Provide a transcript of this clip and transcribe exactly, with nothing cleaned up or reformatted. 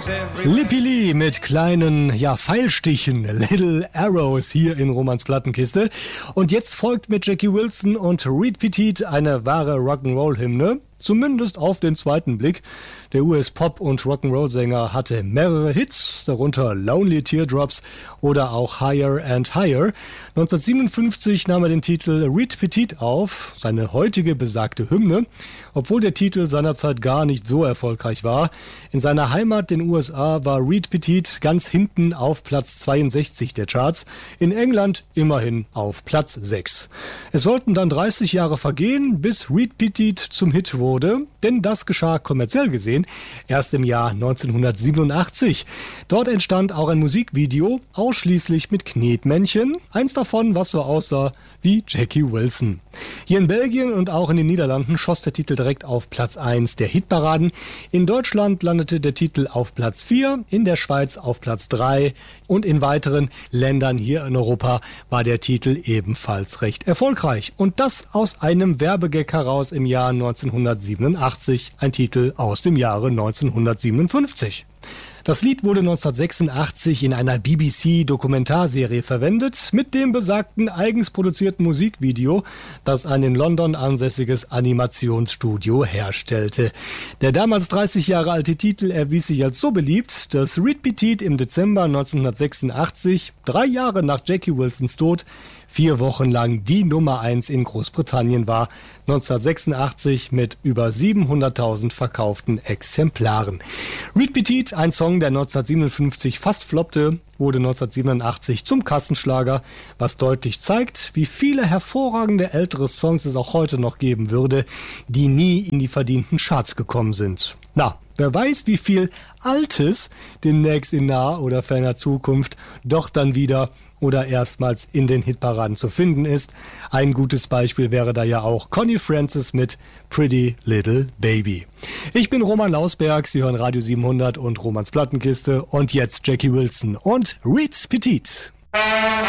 Lippy Lee mit kleinen, ja, Pfeilstichen, Little Arrows hier in Romans Plattenkiste. Und jetzt folgt mit Jackie Wilson und Reed Pettit eine wahre Rock'n'Roll-Hymne. Zumindest auf den zweiten Blick. Der U S-Pop- und Rock'n'Roll-Sänger hatte mehrere Hits, darunter Lonely Teardrops oder auch Higher and Higher. neunzehnhundertsiebenundfünfzig nahm er den Titel Reed Pettit auf, seine heutige besagte Hymne, obwohl der Titel seinerzeit gar nicht so erfolgreich war. In seiner Heimat, den U S A, war Reed Pettit ganz hinten auf Platz zweiundsechzig der Charts, in England immerhin auf Platz sechs. Es sollten dann dreißig Jahre vergehen, bis Reed Pettit zum Hit wurde, denn das geschah kommerziell gesehen erst im Jahr neunzehnhundertsiebenundachtzig. Dort entstand auch ein Musikvideo, ausschließlich mit Knetmännchen, eins davon, was so aussah wie Jackie Wilson. Hier in Belgien und auch in den Niederlanden schoss der Titel direkt auf Platz eins der Hitparaden. In Deutschland landete der Titel auf Platz vier, in der Schweiz auf Platz drei und in weiteren Ländern hier in Europa war der Titel ebenfalls recht erfolgreich. Und das aus einem Werbegag heraus im Jahr neunzehnhundertsiebenundachtzig, ein Titel aus dem Jahre neunzehnhundertsiebenundfünfzig. Das Lied wurde neunzehnhundertsechsundachtzig in einer B B C-Dokumentarserie verwendet, mit dem besagten eigens produzierten Musikvideo, das ein in London ansässiges Animationsstudio herstellte. Der damals dreißig Jahre alte Titel erwies sich als so beliebt, dass Reed Pettit im Dezember neunzehnhundertsechsundachtzig, drei Jahre nach Jackie Wilsons Tod, vier Wochen lang die Nummer eins in Großbritannien war, neunzehnhundertsechsundachtzig mit über siebenhunderttausend verkauften Exemplaren. Reed Pettit, ein Song, der neunzehnhundertsiebenundfünfzig fast floppte, wurde neunzehnhundertsiebenundachtzig zum Kassenschlager, was deutlich zeigt, wie viele hervorragende ältere Songs es auch heute noch geben würde, die nie in die verdienten Charts gekommen sind. Na, wer weiß, wie viel Altes demnächst in naher oder ferner Zukunft doch dann wieder oder erstmals in den Hitparaden zu finden ist. Ein gutes Beispiel wäre da ja auch Connie Francis mit Pretty Little Baby. Ich bin Roman Lausberg, Sie hören Radio siebenhundert und Romans Plattenkiste und jetzt Jackie Wilson und Reed Pettit.